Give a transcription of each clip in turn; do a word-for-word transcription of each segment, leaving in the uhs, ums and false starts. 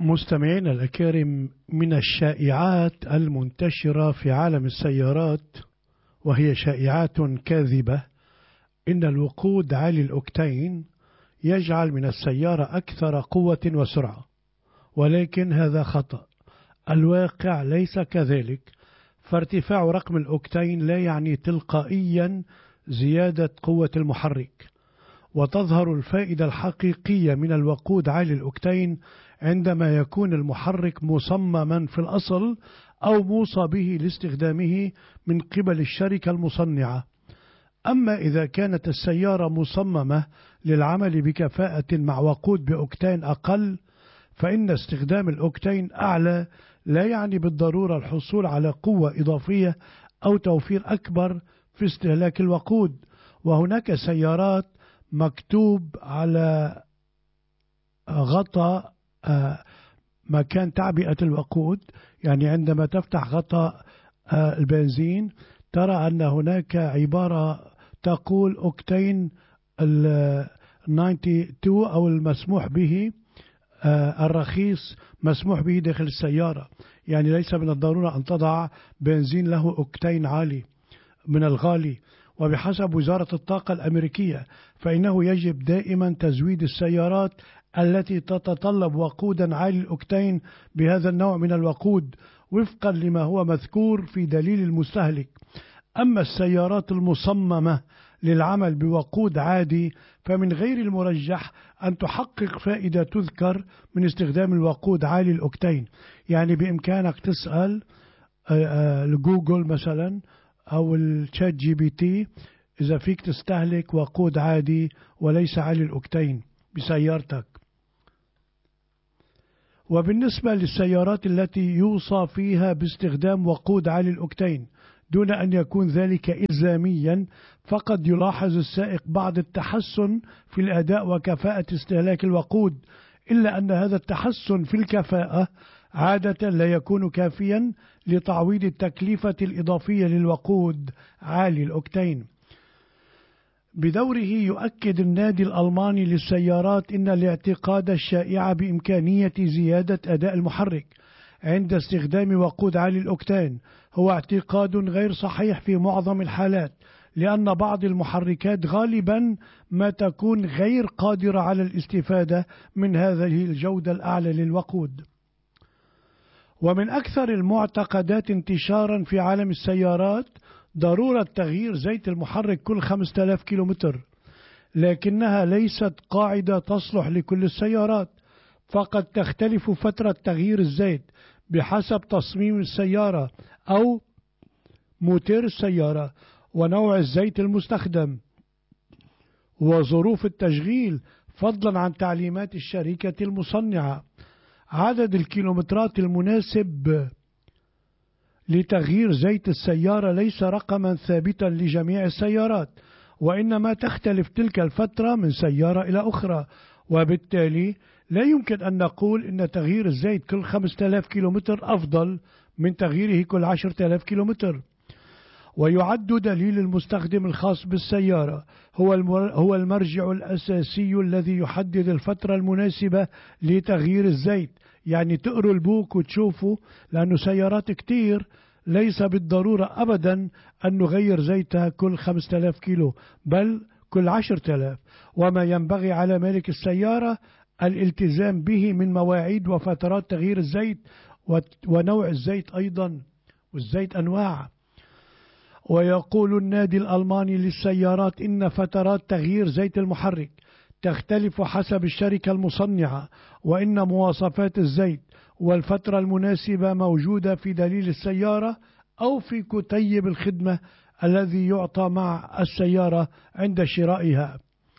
مستمعينا الأكارم، من الشائعات المنتشرة في عالم السيارات وهي شائعات كاذبة إن الوقود عالي الأوكتين يجعل من السيارة أكثر قوة وسرعة، ولكن هذا خطأ. الواقع ليس كذلك، فارتفاع رقم الأوكتين لا يعني تلقائيا زيادة قوة المحرك، وتظهر الفائدة الحقيقية من الوقود عالي الأوكتين عندما يكون المحرك مصمما في الأصل أو موصى به لاستخدامه من قبل الشركة المصنعة. أما إذا كانت السيارة مصممة للعمل بكفاءة مع وقود بأوكتين أقل، فإن استخدام الأوكتين أعلى لا يعني بالضرورة الحصول على قوة إضافية أو توفير أكبر في استهلاك الوقود. وهناك سيارات مكتوب على غطاء مكان تعبئة الوقود، يعني عندما تفتح غطاء البنزين ترى أن هناك عبارة تقول أوكتين ال اثنين وتسعين أو المسموح به الرخيص مسموح به داخل السيارة. يعني ليس من الضرورة أن تضع بنزين له أوكتين عالي من الغالي. وبحسب وزارة الطاقة الأمريكية فإنه يجب دائما تزويد السيارات التي تتطلب وقودا عالي الأوكتين بهذا النوع من الوقود وفقا لما هو مذكور في دليل المستهلك. أما السيارات المصممة للعمل بوقود عادي فمن غير المرجح أن تحقق فائدة تذكر من استخدام الوقود عالي الأوكتين. يعني بإمكانك تسأل جوجل مثلا أو الشات جي بي تي إذا فيك تستهلك وقود عادي وليس عالي الأوكتين بسيارتك. وبالنسبة للسيارات التي يوصى فيها باستخدام وقود عالي الأوكتين دون أن يكون ذلك إلزاميا، فقد يلاحظ السائق بعض التحسن في الأداء وكفاءة استهلاك الوقود، إلا أن هذا التحسن في الكفاءة عادة لا يكون كافيا لتعويض التكلفة الإضافية للوقود عالي الأوكتين. بدوره يؤكد النادي الألماني للسيارات إن الاعتقاد الشائع بإمكانية زيادة أداء المحرك عند استخدام وقود عالي الأوكتين هو اعتقاد غير صحيح في معظم الحالات، لأن بعض المحركات غالبا ما تكون غير قادرة على الاستفادة من هذه الجودة الأعلى للوقود. ومن أكثر المعتقدات انتشارا في عالم السيارات ضرورة تغيير زيت المحرك كل خمسة آلاف كيلومتر، لكنها ليست قاعدة تصلح لكل السيارات، فقد تختلف فترة تغيير الزيت بحسب تصميم السيارة أو موتور السيارة ونوع الزيت المستخدم وظروف التشغيل، فضلا عن تعليمات الشركة المصنعة. عدد الكيلومترات المناسب لتغيير زيت السيارة ليس رقما ثابتا لجميع السيارات، وإنما تختلف تلك الفترة من سيارة إلى أخرى، وبالتالي لا يمكن أن نقول إن تغيير الزيت كل خمسة آلاف كيلومتر أفضل من تغييره كل عشرة آلاف كيلومتر. ويعد دليل المستخدم الخاص بالسيارة هو هو المرجع الأساسي الذي يحدد الفترة المناسبة لتغيير الزيت. يعني تقروا البوك وتشوفوا، لأنه سيارات كتير ليس بالضرورة أبدا أن نغير زيتها كل خمسة آلاف كيلو، بل كل عشرة آلاف. وما ينبغي على مالك السيارة الالتزام به من مواعيد وفترات تغيير الزيت ونوع الزيت أيضا، والزيت أنواع. ويقول النادي الألماني للسيارات إن فترات تغيير زيت المحرك تختلف حسب الشركة المصنعة، وإن مواصفات الزيت والفترة المناسبة موجودة في دليل السيارة أو في كتيب الخدمة الذي يعطى مع السيارة عند شرائها.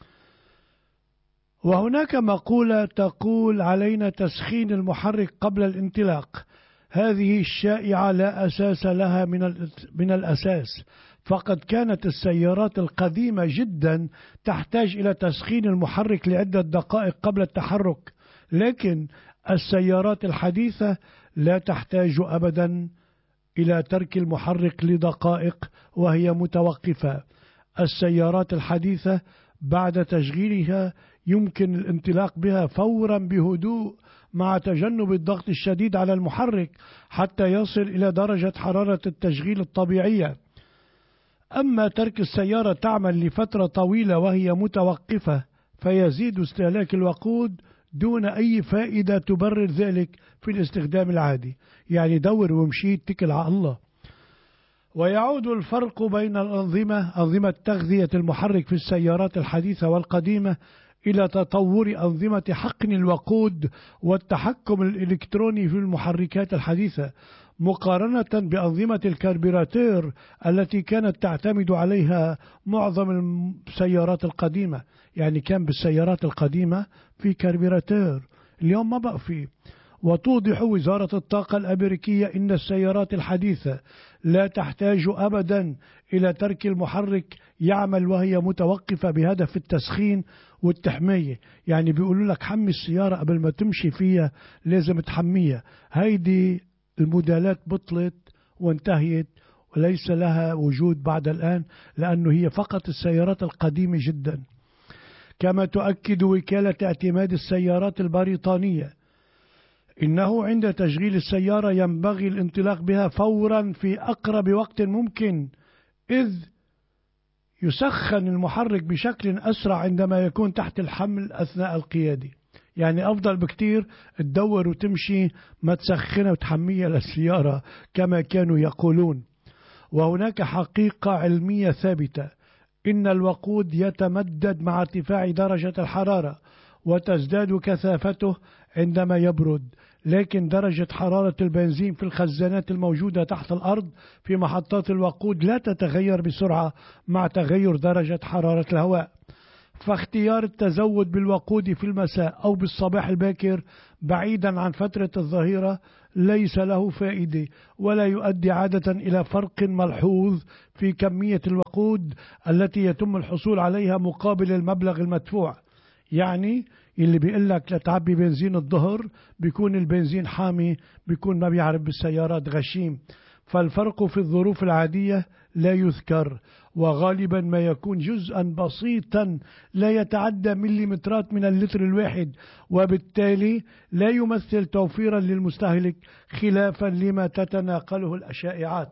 وهناك مقولة تقول علينا تسخين المحرك قبل الانطلاق. هذه الشائعة لا أساس لها من من الأساس، فقد كانت السيارات القديمة جدا تحتاج إلى تسخين المحرك لعدة دقائق قبل التحرك، لكن السيارات الحديثة لا تحتاج أبدا إلى ترك المحرك لدقائق وهي متوقفة. السيارات الحديثة بعد تشغيلها يمكن الانطلاق بها فورا بهدوء مع تجنب الضغط الشديد على المحرك حتى يصل إلى درجة حرارة التشغيل الطبيعية. أما ترك السيارة تعمل لفترة طويلة وهي متوقفة فيزيد استهلاك الوقود دون أي فائدة تبرر ذلك في الاستخدام العادي. يعني دور ومشي اتكل على الله. ويعود الفرق بين الأنظمة أنظمة تغذية المحرك في السيارات الحديثة والقديمة إلى تطور أنظمة حقن الوقود والتحكم الإلكتروني في المحركات الحديثة مقارنة بأنظمة الكربيراتير التي كانت تعتمد عليها معظم السيارات القديمة. يعني كان بالسيارات القديمة في كربيراتير، اليوم ما بقى فيه. وتوضح وزارة الطاقة الأمريكية إن السيارات الحديثة لا تحتاج أبدا إلى ترك المحرك يعمل وهي متوقفة بهدف التسخين والتحمية. يعني بيقولوا لك حمي السيارة قبل ما تمشي فيها، لازم تحميها. هيدي الموديلات بطلت وانتهيت وليس لها وجود بعد الآن، لأنه هي فقط السيارات القديمة جدا. كما تؤكد وكالة اعتماد السيارات البريطانية إنه عند تشغيل السيارة ينبغي الانطلاق بها فورا في أقرب وقت ممكن، إذ يسخن المحرك بشكل أسرع عندما يكون تحت الحمل أثناء القيادة. يعني أفضل بكتير تدور وتمشي ما تسخنها وتحميها للسيارة كما كانوا يقولون. وهناك حقيقة علمية ثابتة إن الوقود يتمدد مع ارتفاع درجة الحرارة وتزداد كثافته عندما يبرد، لكن درجة حرارة البنزين في الخزانات الموجودة تحت الأرض في محطات الوقود لا تتغير بسرعة مع تغير درجة حرارة الهواء. فاختيار التزود بالوقود في المساء أو بالصباح الباكر بعيدا عن فترة الظهيرة ليس له فائدة ولا يؤدي عادة إلى فرق ملحوظ في كمية الوقود التي يتم الحصول عليها مقابل المبلغ المدفوع. يعني اللي بيقول لك لتعبي بنزين الظهر بيكون البنزين حامي، بيكون ما بيعرف بالسيارات غشيم. فالفرق في الظروف العادية لا يذكر، وغالبا ما يكون جزءا بسيطا لا يتعدى مليمترات من اللتر الواحد، وبالتالي لا يمثل توفيرا للمستهلك خلافا لما تتناقله الشائعات.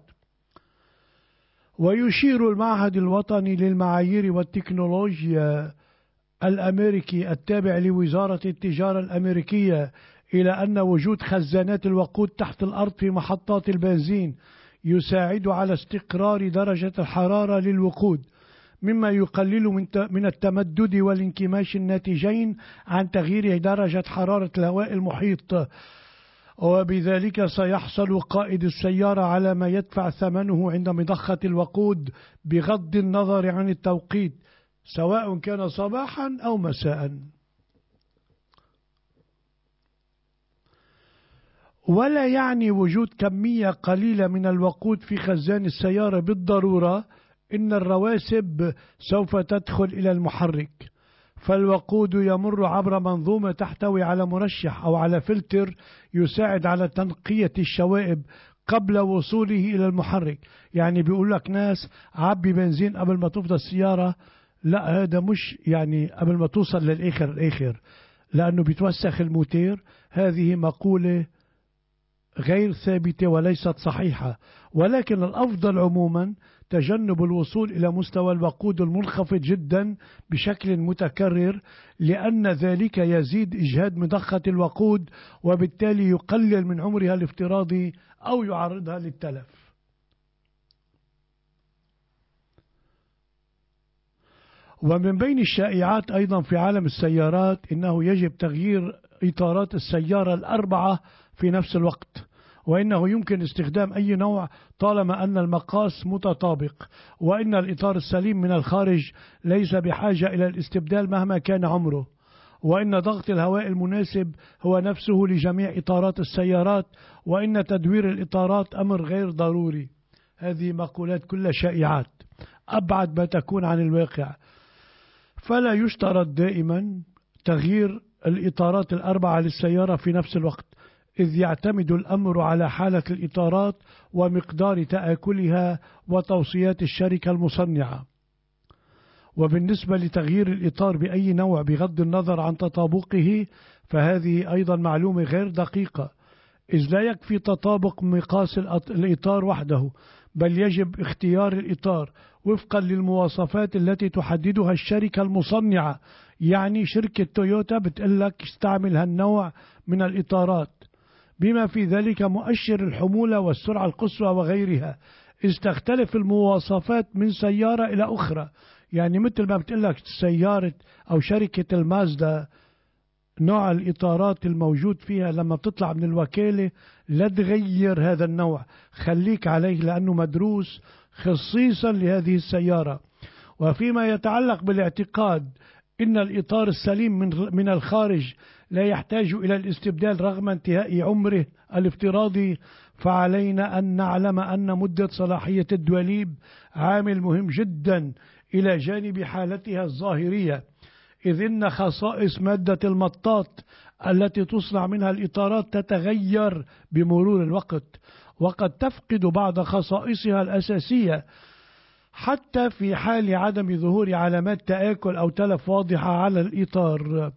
ويشير المعهد الوطني للمعايير والتكنولوجيا الأمريكي التابع لوزارة التجارة الأمريكية إلى أن وجود خزانات الوقود تحت الأرض في محطات البنزين يساعد على استقرار درجة الحرارة للوقود، مما يقلل من التمدد والانكماش الناتجين عن تغيير درجة حرارة الهواء المحيط. وبذلك سيحصل قائد السيارة على ما يدفع ثمنه عند مضخة الوقود بغض النظر عن التوقيت، سواء كان صباحا أو مساء. ولا يعني وجود كمية قليلة من الوقود في خزان السيارة بالضرورة إن الرواسب سوف تدخل إلى المحرك، فالوقود يمر عبر منظومة تحتوي على مرشح أو على فلتر يساعد على تنقية الشوائب قبل وصوله إلى المحرك. يعني بيقول لك ناس عبي بنزين قبل ما تفضى السيارة، لا هذا مش يعني قبل ما توصل للآخر الآخر لأنه بيتوسخ الموتير. هذه مقولة غير ثابتة وليست صحيحة، ولكن الأفضل عموما تجنب الوصول إلى مستوى الوقود المنخفض جدا بشكل متكرر، لأن ذلك يزيد إجهاد مضخة الوقود وبالتالي يقلل من عمرها الافتراضي أو يعرضها للتلف. ومن بين الشائعات أيضا في عالم السيارات إنه يجب تغيير إطارات السيارة الأربعة في نفس الوقت، وإنه يمكن استخدام أي نوع طالما أن المقاس متطابق، وإن الإطار السليم من الخارج ليس بحاجة إلى الاستبدال مهما كان عمره، وإن ضغط الهواء المناسب هو نفسه لجميع إطارات السيارات، وإن تدوير الإطارات أمر غير ضروري. هذه مقولات كلها شائعات أبعد ما تكون عن الواقع. فلا يشترط دائما تغيير الإطارات الأربعة للسيارة في نفس الوقت، إذ يعتمد الأمر على حالة الإطارات ومقدار تآكلها وتوصيات الشركة المصنعة. وبالنسبة لتغيير الإطار بأي نوع بغض النظر عن تطابقه فهذه أيضا معلومة غير دقيقة، إذ لا يكفي تطابق مقاس الإطار وحده، بل يجب اختيار الإطار وفقا للمواصفات التي تحددها الشركة المصنعة. يعني شركة تويوتا بتقلك استعمل هالنوع من الإطارات، بما في ذلك مؤشر الحمولة والسرعة القصوى وغيرها، إذ تختلف المواصفات من سيارة إلى أخرى. يعني مثل ما بتقلك سيارة أو شركة المازدا نوع الإطارات الموجود فيها لما بتطلع من الوكالة لا تغير هذا النوع، خليك عليه لأنه مدروس خصيصا لهذه السيارة. وفيما يتعلق بالاعتقاد إن الإطار السليم من من الخارج لا يحتاج إلى الاستبدال رغم انتهاء عمره الافتراضي، فعلينا أن نعلم أن مدة صلاحية الدواليب عامل مهم جدا إلى جانب حالتها الظاهرية، إذ إن خصائص مادة المطاط التي تصنع منها الإطارات تتغير بمرور الوقت، وقد تفقد بعض خصائصها الأساسية حتى في حال عدم ظهور علامات تآكل أو تلف واضحة على الإطار.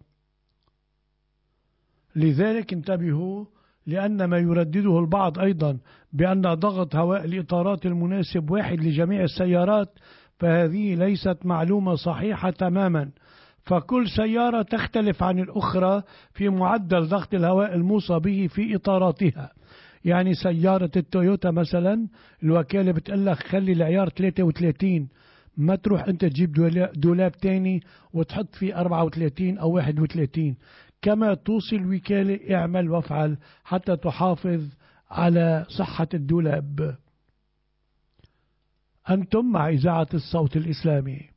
لذلك انتبهوا، لأن ما يردده البعض أيضا بأن ضغط هواء الإطارات المناسب واحد لجميع السيارات، فهذه ليست معلومة صحيحة تماما، فكل سيارة تختلف عن الأخرى في معدل ضغط الهواء الموصى به في إطاراتها. يعني سيارة التويوتا مثلا الوكالة بتقلك خلي العيار ثلاثة وثلاثين، ما تروح أنت تجيب دولاب تاني وتحط فيه أربعة وثلاثين أو واحد وثلاثين. كما توصي الوكالة اعمل وافعل حتى تحافظ على صحة الدولاب. أنتم مع إذاعة الصوت الإسلامي.